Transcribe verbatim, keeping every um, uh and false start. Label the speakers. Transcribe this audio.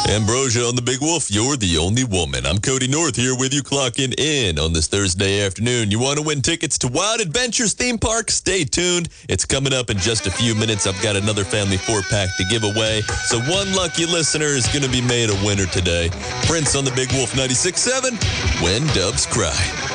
Speaker 1: Ambrosia on the Big Wolf, you're the only woman. I'm Cody North here with you, clocking in on this Thursday afternoon. You want to win tickets to Wild Adventures theme park? Stay tuned. It's coming up in just a few minutes. I've got another family four-pack to give away. So one lucky listener is going to be made a winner today. Prince on the Big Wolf ninety-six point seven, When Doves Cry.